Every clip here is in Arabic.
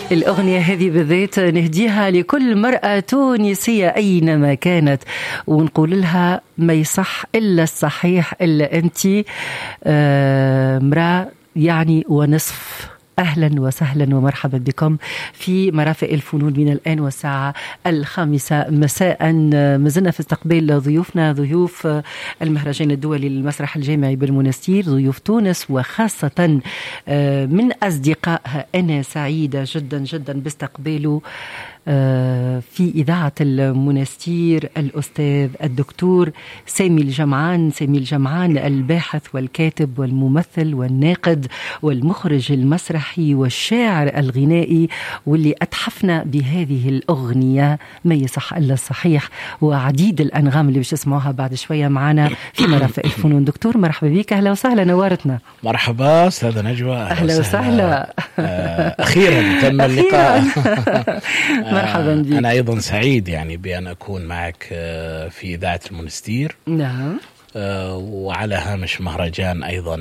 الأغنية هذه بالذات نهديها لكل مرأة تونسية أينما كانت، ونقول لها ما يصح إلا الصحيح إلا أنت مرأة يعني ونصف. أهلا وسهلا ومرحبا بكم في مرافق الفنون من الآن والساعة 5 مساء. مازلنا في استقبال ضيوفنا، ضيوف المهرجان الدولي للمسرح الجامعي بالمنستير، ضيوف تونس وخاصة من أصدقائها. أنا سعيدة جدا جدا باستقباله في إذاعة المنستير الأستاذ الدكتور سامي الجمعان. سامي الجمعان الباحث والكاتب والممثل والناقد والمخرج المسرحي والشاعر الغنائي، واللي أتحفنا بهذه الأغنية ما يصح إلا الصحيح وعديد الأنغام اللي باش تسمعوها بعد شوية معنا في مرافق الفنون. دكتور مرحبا بك، أهلا وسهلا، نورتنا. مرحبا أستاذة نجوى، أهلا وسهلا. أخيرا تم اللقاء. مرحبا بك. أنا أيضا سعيد يعني بأن أكون معك في إذاعة المنستير. نعم. وعلى هامش مهرجان أيضا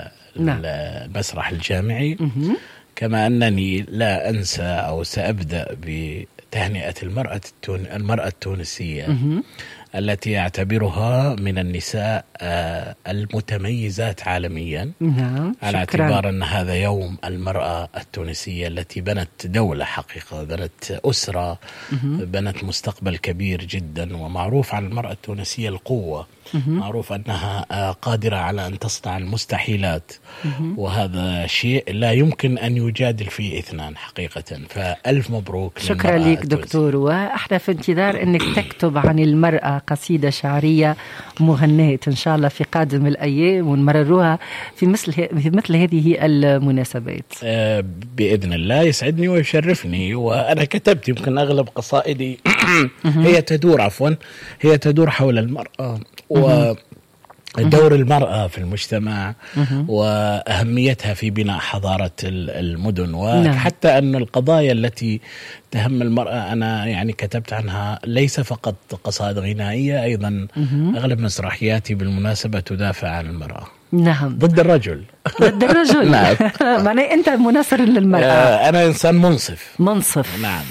المسرح الجامعي. كما أنني لا أنسى أو سأبدأ بتهنئة المرأة التونسية التي أعتبرها من النساء المتميزات عالميا. نعم. على اعتبار أن هذا يوم المرأة التونسية التي بنت دولة حقيقة، بنت أسرة، بنت مستقبل كبير جدا. ومعروف عن المرأة التونسية القوة، معروف أنها قادرة على أن تصنع المستحيلات، وهذا شيء لا يمكن أن يجادل فيه اثنان حقيقة. فألف مبروك. شكرا لك دكتور، وإحنا في انتظار أنك تكتب عن المرأة قصيدة شعرية مغناة إن شاء الله في قادم الأيام، ونمرروها في مثل هذه المناسبات بإذن الله. يسعدني ويشرفني. وأنا كتبت يمكن أغلب قصائدي هي تدور حول المرأة ودور المرأة في المجتمع وأهميتها في بناء حضارة المدن. وحتى أن القضايا التي تهم المرأة أنا يعني كتبت عنها ليس فقط قصائد غنائية، أيضا أغلب مسرحياتي بالمناسبة تدافع عن المرأة. نعم. ضد الرجل. نعم. معناه أنت مناصر للمرأة. أنا إنسان منصف. نعم.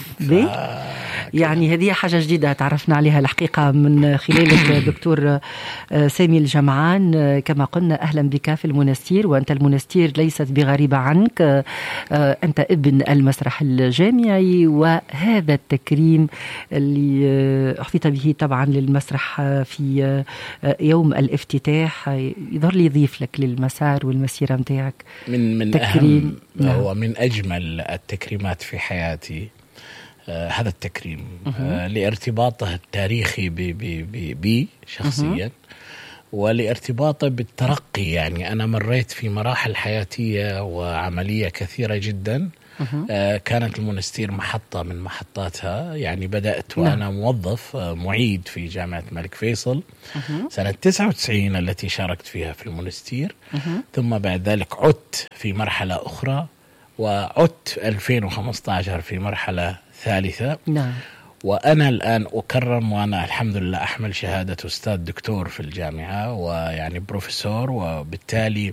يعني هذه حاجة جديدة تعرفنا عليها الحقيقة من خلالك دكتور سامي الجمعان. كما قلنا أهلا بك في المنستير، وأنت المنستير ليست بغريبة عنك، أنت ابن المسرح الجامعي، وهذا التكريم اللي أحيط به طبعا للمسرح في يوم الافتتاح يظهر لي يضيف لك للمسار والمسيرة متاعك من تكريم. هو من أجمل التكريمات في حياتي هذا التكريم، لارتباطه التاريخي بي شخصيا، ولارتباطه بالترقي. يعني أنا مريت في مراحل حياتية وعملية كثيرة جدا. كانت المنستير محطة من محطاتها. يعني بدأت وأنا موظف معيد في جامعة الملك فيصل سنة 99 التي شاركت فيها في المنستير، ثم بعد ذلك عدت في مرحلة أخرى، وعدت 2015 في مرحلة ثالثة. نعم. وأنا الآن أكرم، وأنا الحمد لله أحمل شهادة أستاذ دكتور في الجامعة، ويعني بروفيسور. وبالتالي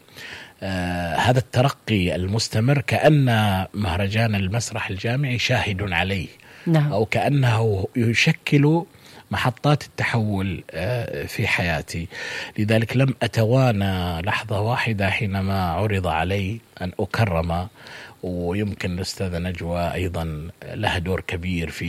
هذا الترقي المستمر كأن مهرجان المسرح الجامعي شاهد عليه. نعم. أو كأنه يشكل محطات التحول في حياتي. لذلك لم أتوانى لحظة واحدة حينما عرض علي أن أكرم. ويمكن الأستاذة نجوى أيضا لها دور كبير في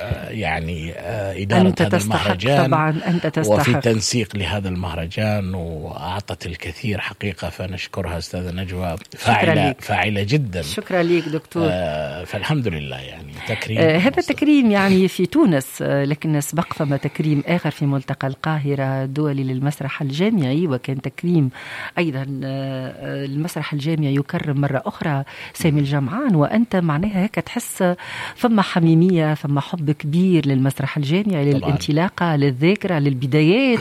يعني إدارة هذا المهرجان. طبعا أنت تستحق. وفي تنسيق لهذا المهرجان، وأعطت الكثير حقيقة، فنشكرها أستاذة نجوى، فاعلة جدا. شكرا لك دكتور. فالحمد لله يعني تكريم. هذا التكريم يعني في تونس، لكن سبق فما تكريم آخر في ملتقى القاهرة الدولي للمسرح الجامعي، وكان تكريم أيضا المسرح الجامعي يكرم مرة أخرى سامي الجمعان. وأنت معناها هيك تحس ثم حميمية، ثم حب كبير للمسرح الجامعي، للانطلاقة، للذاكرة، للبدايات،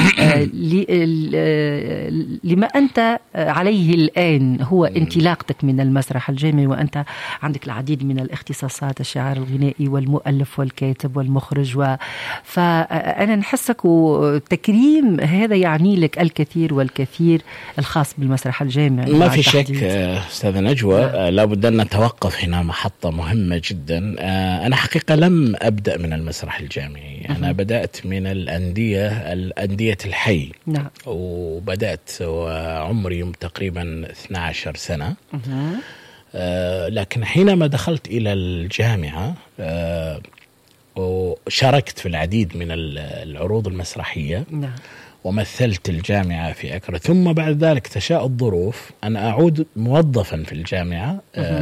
لما أنت عليه الآن هو انطلاقتك من المسرح الجامعي. وأنت عندك العديد العديد من الاختصاصات، الشاعر الغنائي والمؤلف والكاتب والمخرج، فأنا نحسك وتكريم هذا يعني لك الكثير والكثير الخاص بالمسرح الجامعي. ما في شك أستاذة نجوى، لابد أن نتوقف هنا محطة مهمة جدا. أنا حقيقة لم أبدأ من المسرح الجامعي، أنا بدأت من الأندية الحي. نعم. وبدأت وعمري تقريبا 12 سنة. لكن حينما دخلت إلى الجامعة وشاركت في العديد من العروض المسرحية. نعم. ومثلت الجامعة في أكرا، ثم بعد ذلك تشاء الظروف أن أعود موظفا في الجامعة.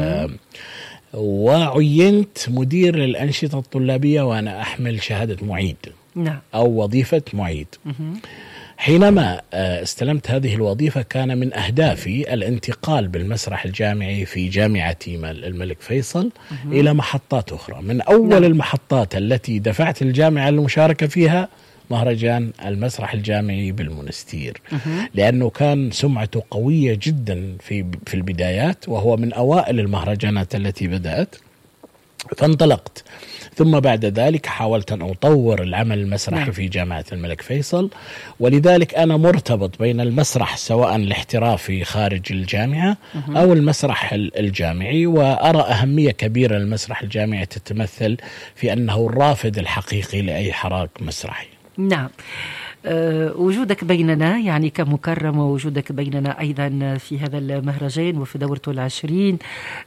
وعينت مدير للأنشطة الطلابية وأنا أحمل شهادة معيد. نعم. أو وظيفة معيد. حينما استلمت هذه الوظيفة كان من أهدافي الانتقال بالمسرح الجامعي في جامعة الملك فيصل إلى محطات أخرى. من أول المحطات التي دفعت الجامعة للمشاركة فيها مهرجان المسرح الجامعي بالمنستير، لأنه كان سمعته قوية جدا في البدايات، وهو من أوائل المهرجانات التي بدأت. فانطلقت، ثم بعد ذلك حاولت أن أطور العمل المسرحي في جامعة الملك فيصل، ولذلك أنا مرتبط بين المسرح سواء الاحترافي خارج الجامعة أو المسرح الجامعي، وأرى أهمية كبيرة للمسرح الجامعي تتمثل في أنه الرافد الحقيقي لأي حراك مسرحي. نعم. وجودك بيننا يعني كمكرم، ووجودك بيننا أيضا في هذا المهرجان وفي دورته 20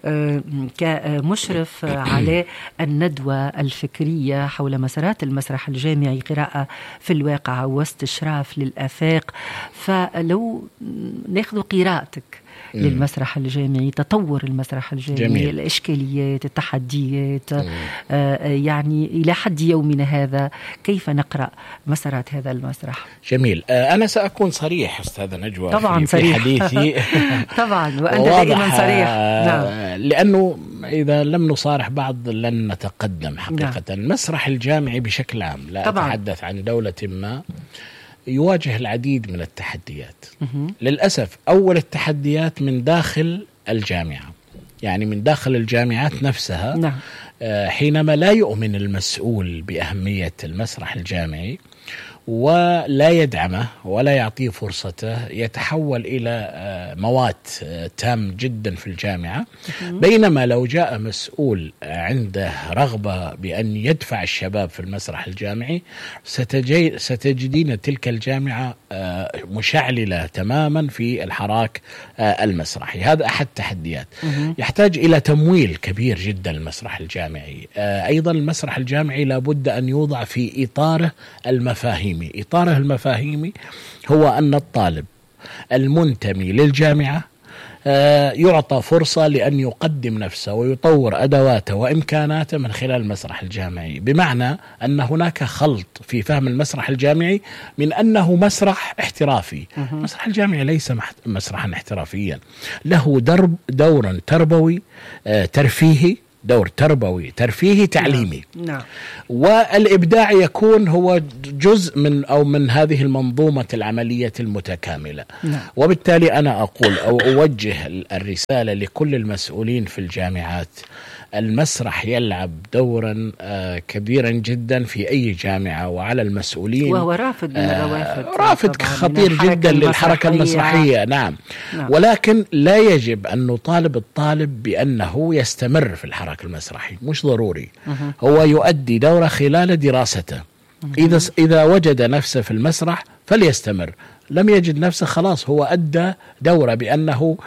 كمشرف على الندوة الفكرية حول مسارات المسرح الجامعي، قراءة في الواقع واستشراف للآفاق. فلو ناخذ قراءتك للمسرح الجامعي، تطور المسرح الجامعي، جميل. الإشكاليات، التحديات، يعني إلى حد يومنا هذا كيف نقرأ مسارات هذا المسرح؟ جميل. أنا سأكون صريح أستاذة نجوى طبعا في حديثي. طبعا، وأنت دائما صريح. نعم. لأنه إذا لم نصارح بعض لن نتقدم حقيقة. نعم. المسرح الجامعي بشكل عام، لا طبعا. أتحدث عن دولة ما، يواجه العديد من التحديات. للأسف أول التحديات من داخل الجامعة، يعني من داخل الجامعات نفسها. نعم. حينما لا يؤمن المسؤول بأهمية المسرح الجامعي ولا يدعمه ولا يعطيه فرصته، يتحول إلى موات تام جدا في الجامعة. بينما لو جاء مسؤول عنده رغبة بأن يدفع الشباب في المسرح الجامعي، ستجدين تلك الجامعة مشعللة تماما في الحراك المسرحي. هذا أحد التحديات. يحتاج إلى تمويل كبير جدا المسرح الجامعي. أيضا المسرح الجامعي لابد أن يوضع في إطاره المفاهيم. إطاره المفاهيمي هو أن الطالب المنتمي للجامعة يعطى فرصة لأن يقدم نفسه ويطور أدواته وإمكاناته من خلال المسرح الجامعي، بمعنى أن هناك خلط في فهم المسرح الجامعي من أنه مسرح احترافي. المسرح الجامعي ليس مسرحا احترافيا، له دور تربوي ترفيهي، دور تربوي ترفيهي تعليمي. نعم. والإبداع يكون هو جزء من هذه المنظومة العملية المتكاملة. نعم. وبالتالي أنا أقول أو أوجه الرسالة لكل المسؤولين في الجامعات: المسرح يلعب دورا كبيرا جدا في أي جامعة، وعلى المسؤولين، وهو رافد من الروافد، رافد خطير جدا للحركة المسرحية. نعم. ولكن لا يجب أن نطالب الطالب بأنه يستمر في الحركة المسرحي، مش ضروري. هو يؤدي دوره خلال دراسته. إذا وجد نفسه في المسرح فليستمر، لم يجد نفسه خلاص هو أدى دوره بأنه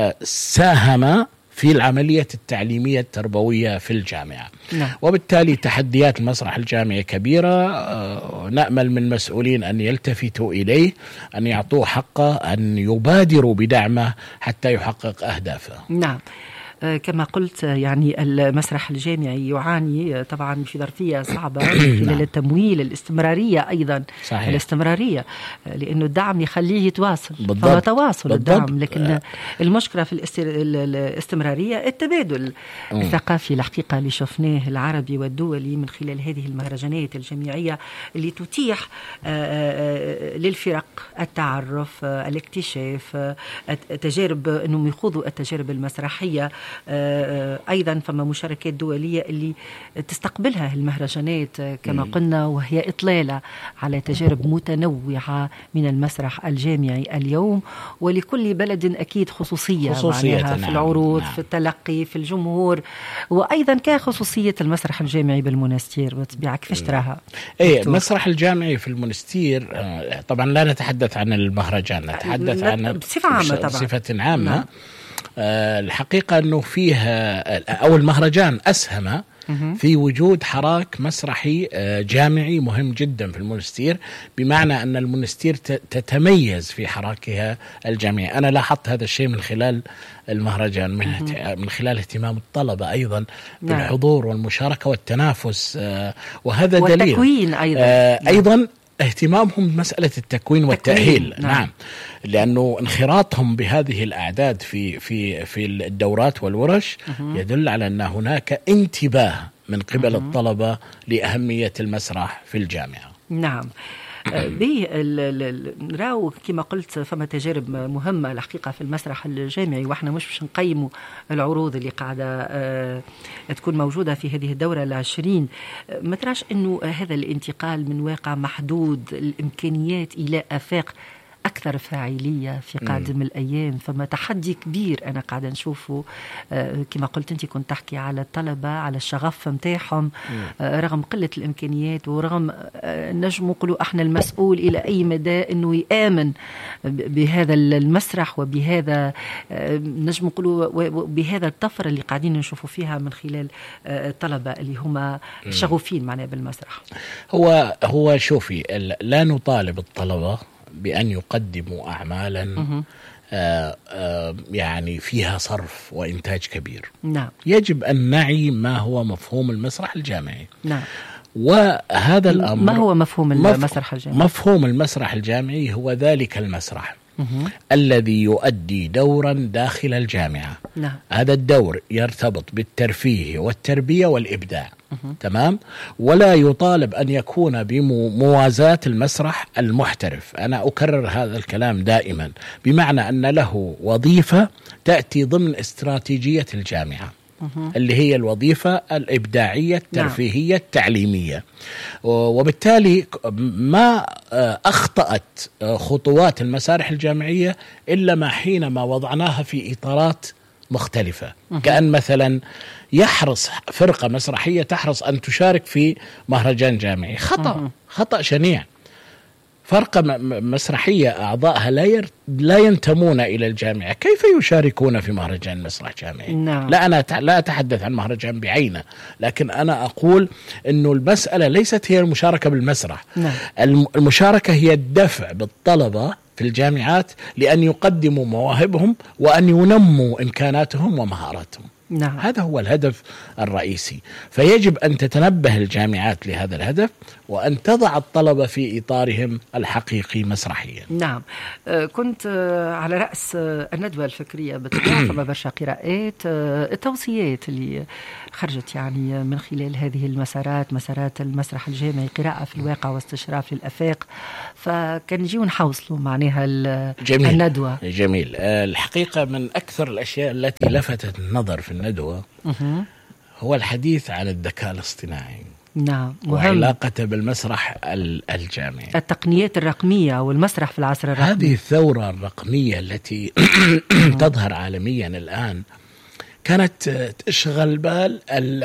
ساهم في العملية التعليمية التربوية في الجامعة. نعم. وبالتالي تحديات المسرح الجامعي كبيرة. نأمل من المسؤولين أن يلتفتوا إليه، أن يعطوه حقه، أن يبادروا بدعمه حتى يحقق أهدافه. نعم. كما قلت يعني المسرح الجامعي يعاني طبعا في ظرفية صعبة خلال التمويل، الاستمرارية أيضا. صحيح. الاستمرارية، لأنه الدعم يخليه يتواصل. بالضبط. فهو تواصل الدعم، لكن المشكلة في الاستمرارية التبادل الثقافي الحقيقة اللي شفناه العربي والدولي من خلال هذه المهرجانات الجامعية اللي تتيح للفرق التعرف، الاكتشاف، التجارب، أنهم يخوضوا التجارب المسرحية أيضا فما مشاركات دولية اللي تستقبلها المهرجانات كما قلنا، وهي إطلالة على تجارب متنوعة من المسرح الجامعي اليوم. ولكل بلد أكيد خصوصية معناها في العروض، في التلقي، في الجمهور، وأيضا كخصوصية المسرح الجامعي بالمنستير بطبيعة. كيفاش تراها؟ المسرح الجامعي في المنستير طبعا لا نتحدث عن المهرجان، نتحدث عن بصفة عامة طبعا. بصفة عامة. الحقيقة أنه فيها أو المهرجان أسهم في وجود حراك مسرحي جامعي مهم جدا في المنستير، بمعنى أن المنستير تتميز في حراكها الجامعي. أنا لاحظت هذا الشيء من خلال المهرجان، من خلال اهتمام الطلبة أيضا بالحضور والمشاركة والتنافس، وهذا دليل. والتكوين أيضا اهتمامهم بمسألة التكوين والتأهيل. نعم. لأنه انخراطهم بهذه الأعداد في الدورات والورش يدل على أن هناك انتباه من قبل الطلبة لأهمية المسرح في الجامعة. نعم. نراو كما قلت فما تجارب مهمة الحقيقة في المسرح الجامعي، واحنا مش نقيموا العروض اللي قاعدة تكون موجودة في هذه الدورة 20. ما تراش انه هذا الانتقال من واقع محدود الامكانيات الى آفاق أكثر فاعلية في قادم الأيام؟ فما تحدي كبير أنا قاعدة نشوفه. كما قلت أنت كنت تحكي على الطلبة، على الشغف متاعهم رغم قلة الإمكانيات، ورغم نجم نقولوا احنا المسؤول إلى أي مدى أنه يآمن بهذا المسرح وبهذا نجم نقولوا بهذا الطفرة اللي قاعدين نشوفوا فيها من خلال الطلبة اللي هم شغوفين معنا بالمسرح. هو شوفي، لا نطالب الطلبة بأن يقدموا أعمالا يعني فيها صرف وإنتاج كبير. نعم. يجب أن نعي ما هو مفهوم المسرح الجامعي. نعم. وهذا الأمر، ما هو مفهوم المسرح الجامعي؟ مفهوم المسرح الجامعي هو ذلك المسرح الذي يؤدي دورا داخل الجامعة. نعم. هذا الدور يرتبط بالترفيه والتربية والإبداع. تمام. ولا يطالب أن يكون بموازاة المسرح المحترف. أنا أكرر هذا الكلام دائما، بمعنى أن له وظيفة تأتي ضمن استراتيجية الجامعة اللي هي الوظيفة الإبداعية الترفيهية التعليمية. وبالتالي ما أخطأت خطوات المسارح الجامعية إلا ما حينما وضعناها في إطارات مختلفة. كأن مثلا يحرص فرقة مسرحية تحرص أن تشارك في مهرجان جامعي، خطأ شنيع. فرقة مسرحية أعضائها لا ينتمون إلى الجامعة، كيف يشاركون في مهرجان مسرح جامعي؟ نعم. لا، أنا لا أتحدث عن مهرجان بعينه، لكن أنا أقول أنه المسألة ليست هي المشاركة بالمسرح. نعم. المشاركة هي الدفع بالطلبة في الجامعات لأن يقدموا مواهبهم وأن ينموا إمكاناتهم ومهاراتهم. نعم. هذا هو الهدف الرئيسي. فيجب أن تتنبه الجامعات لهذا الهدف وأن تضع الطلبة في إطارهم الحقيقي مسرحيا. نعم. كنت على رأس الندوة الفكرية بالطبع، فما برشا قراءات، التوصيات اللي خرجت يعني من خلال هذه المسارات، مسارات المسرح الجامعي، قراءة في الواقع واستشراف للآفاق. فكان نجيو نحوصلوا معناها الندوة. جميل. الحقيقة من أكثر الأشياء التي لفتت النظر في الندوة هو الحديث عن الذكاء الاصطناعي. نعم. وعلاقته بالمسرح الجامعي، التقنيات الرقمية والمسرح في العصر الرقمي. هذه الثورة الرقمية التي تظهر عالميا الآن كانت تشغل بال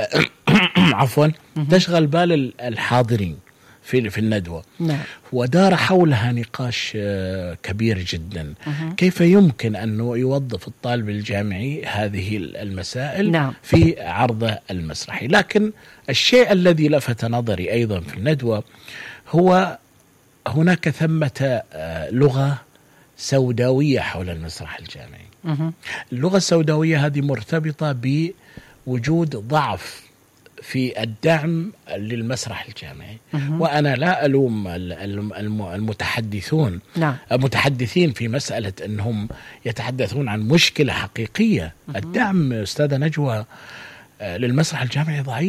تشغل بال الحاضرين في الندوة. نعم. ودار حولها نقاش كبير جدا. كيف يمكن أن يوظف الطالب الجامعي هذه المسائل نعم. في عرضه المسرحي. لكن الشيء الذي لفت نظري أيضا في الندوة هو هناك ثمة لغة سوداوية حول المسرح الجامعي. اللغة السوداوية هذه مرتبطة بوجود ضعف في الدعم للمسرح الجامعي. وأنا لا ألوم المتحدثون نعم. المتحدثين في مسألة أنهم يتحدثون عن مشكلة حقيقية. الدعم أستاذة نجوى للمسرح الجامعي ضعيف.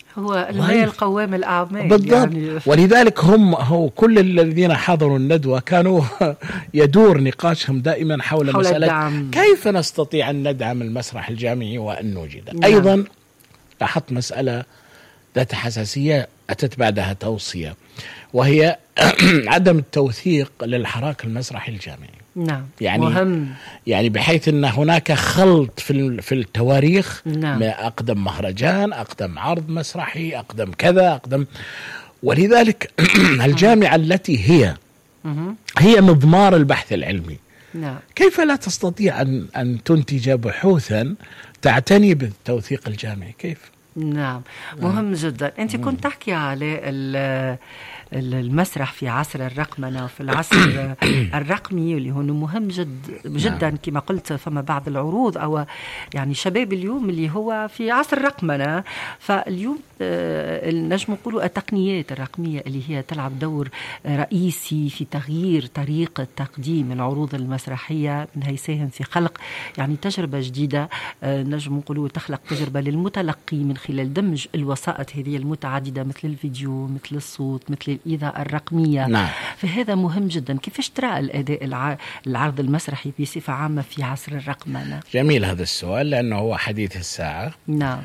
هو المال قوام الأعمال بالضبط يعني. ولذلك هو كل الذين حضروا الندوة كانوا يدور نقاشهم دائما حول مسألة الدعم. كيف نستطيع أن ندعم المسرح الجامعي وأن نوجده. نعم. أيضا لاحظت مسألة ذات حساسية أتت بعدها توصية، وهي عدم التوثيق للحراك المسرحي الجامعي. نعم. يعني مهم. يعني بحيث أن هناك خلط في التواريخ. نعم. أقدم مهرجان، أقدم عرض مسرحي، أقدم كذا، أقدم. ولذلك الجامعة التي هي مضمار البحث العلمي. نعم. كيف لا تستطيع أن تنتج بحوثا تعتني بالتوثيق الجامعي؟ كيف؟ نعم، مهم جدا. أنت كنت تحكي على المسرح في عصر الرقمنة وفي العصر الرقمي اللي هو مهم جدا. كما قلت فما بعض العروض أو يعني شباب اليوم اللي هو في عصر الرقمنة، فاليوم نجم نقولوا التقنيات الرقمية اللي هي تلعب دور رئيسي في تغيير طريقة تقديم العروض المسرحية، من يساهم في خلق يعني تجربة جديدة. نجم نقولوا تخلق تجربة للمتلقي من خلال دمج الوسائط هذه المتعددة مثل الفيديو، مثل الصوت، مثل الإذاعة الرقمية. نعم. فهذا مهم جدا. كيفاش ترى الأداء العرض المسرحي بصفة عامة في عصر الرقمنة؟ جميل هذا السؤال لأنه هو حديث الساعة. نعم.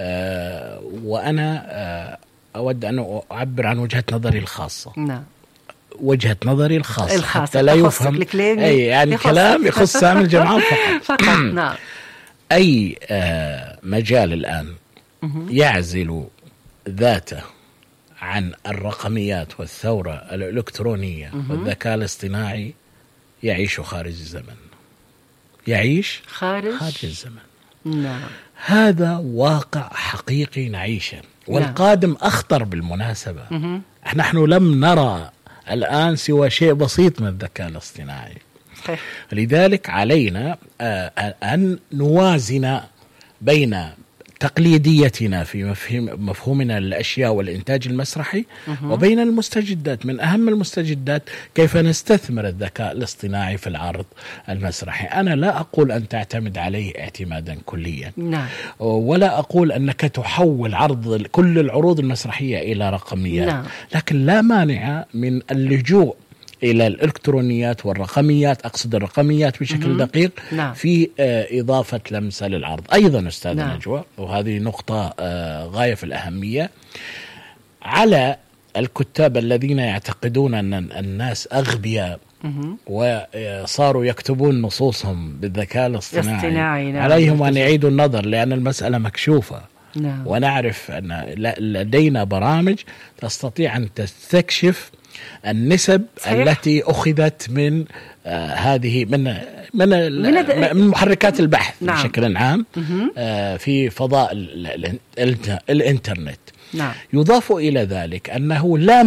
وأنا أود أن أعبر عن وجهة نظري الخاصة. نعم. وجهة نظري الخاصة حتى لا يفهم أي يعني كلام يخص عامل الجماعة فقط. نعم. أي مجال الآن يعزل ذاته عن الرقميات والثورة الإلكترونية والذكاء الاصطناعي يعيش خارج الزمن، يعيش خارج الزمن. نعم. هذا واقع حقيقي نعيشه، والقادم أخطر بالمناسبة. نحن لم نرى الآن سوى شيء بسيط من الذكاء الاصطناعي. لذلك علينا أن نوازن بين تقليديتنا في مفهومنا للأشياء والإنتاج المسرحي وبين المستجدات. من أهم المستجدات كيف نستثمر الذكاء الاصطناعي في العرض المسرحي. أنا لا أقول أن تعتمد عليه اعتمادا كليا. نعم. ولا أقول أنك تحول كل العروض المسرحية إلى رقميات. نعم. لكن لا مانع من اللجوء إلى الإلكترونيات والرقميات، أقصد الرقميات بشكل دقيق. نعم. في إضافة لمسة للعرض. أيضا أستاذ نعم. نجوى، وهذه نقطة غاية في الأهمية، على الكتاب الذين يعتقدون أن الناس أغبياء وصاروا يكتبون نصوصهم بالذكاء الاصطناعي. نعم. عليهم أن يعيدوا النظر، لأن المسألة مكشوفة. نعم. ونعرف أن لدينا برامج تستطيع أن تستكشف النسب التي أخذت من هذه من محركات البحث. نعم. بشكل عام في فضاء الإنترنت. نعم. يضاف إلى ذلك أنه لا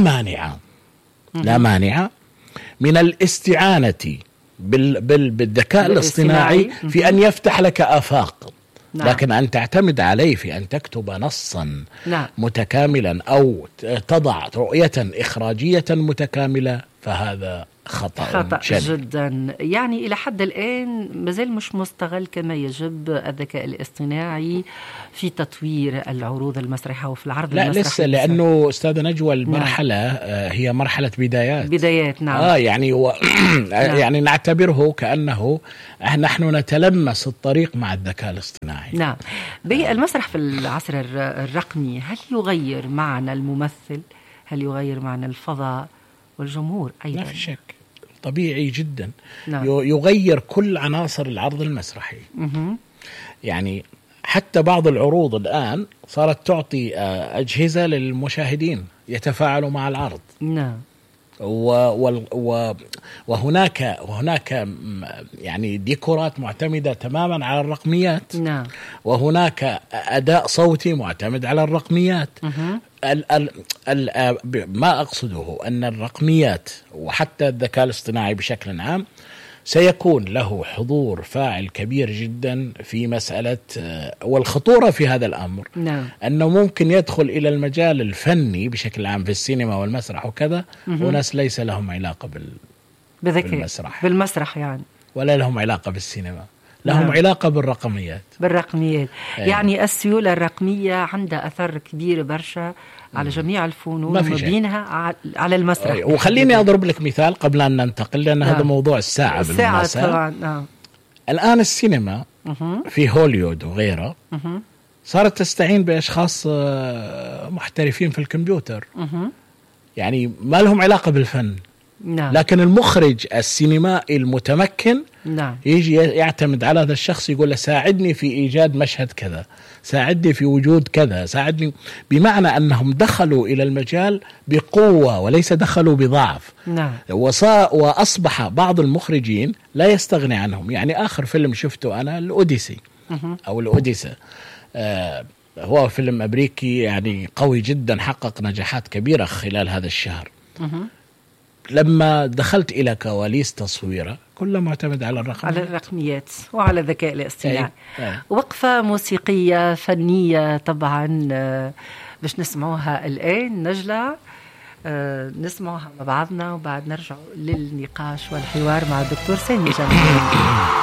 مانع من الاستعانة بالذكاء الاصطناعي في أن يفتح لك آفاق. نعم. لكن أن تعتمد عليه في أن تكتب نصا نعم. متكاملا أو تضع رؤية إخراجية متكاملة، فهذا خطأ جدا. يعني إلى حد الآن مازال مش مستغل كما يجب الذكاء الاصطناعي في تطوير العروض المسرحية وفي العرض المسرحي. لا لسه، لأنه أستاذ نجوى المرحلة هي مرحلة بدايات. نعم. يعني يعني نعتبره كأنه نحن نتلمس الطريق مع الذكاء الاصطناعي. نعم. المسرح في العصر الرقمي هل يغير معنى الممثل؟ هل يغير معنى الفضاء والجمهور أيضا؟ لا في شك، طبيعي جدا. نعم. يغير كل عناصر العرض المسرحي. يعني حتى بعض العروض الآن صارت تعطي أجهزة للمشاهدين يتفاعلوا مع العرض. نعم. وهناك يعني ديكورات معتمدة تماما على الرقميات. نعم. وهناك أداء صوتي معتمد على الرقميات. ما أقصده أن الرقميات وحتى الذكاء الاصطناعي بشكل عام سيكون له حضور فاعل كبير جدا في مسألة، والخطورة في هذا الأمر. نعم. أنه ممكن يدخل إلى المجال الفني بشكل عام في السينما والمسرح وكذا، وناس ليس لهم علاقة بالمسرح يعني، ولا لهم علاقة بالسينما، لهم علاقة بالرقميات. يعني السيولة الرقمية عندها أثر كبير برشا على جميع الفنون ومبينها على المسرح. وخليني أضرب لك مثال قبل أن ننتقل، لأن هذا موضوع الساعة بالمناسبة طبعا. الآن السينما في هوليوود وغيره صارت تستعين بأشخاص محترفين في الكمبيوتر، يعني ما لهم علاقة بالفن. لكن المخرج السينمائي المتمكن يجي يعتمد على هذا الشخص، يقول له ساعدني في إيجاد مشهد كذا، ساعدني في وجود كذا، ساعدني، بمعنى أنهم دخلوا إلى المجال بقوة وليس دخلوا بضعف. وأصبح بعض المخرجين لا يستغني عنهم. يعني آخر فيلم شفته أنا الأوديسي أو الأوديسا، هو فيلم أمريكي يعني قوي جدا، حقق نجاحات كبيرة خلال هذا الشهر. لما دخلت إلى كواليس تصويره كله معتمد على الرقميات وعلى الذكاء الاصطناعي. وقفة موسيقية فنية طبعا باش نسمعوها الآن، نجلة نسمعوها مع بعضنا وبعد نرجع للنقاش والحوار مع الدكتور سامي جمال.